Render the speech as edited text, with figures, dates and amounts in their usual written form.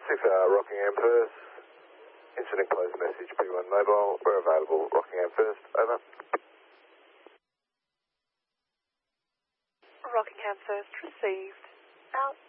Rockingham First. Incident closed message, P1 Mobile. We're available. Rockingham First. Over. Rockingham First received. Out.